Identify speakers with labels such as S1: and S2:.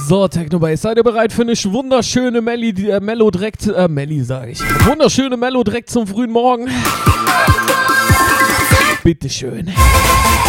S1: So, Technobase, seid ihr bereit für eine wunderschöne Mello direkt, wunderschöne Mello direkt zum frühen Morgen? Bitteschön.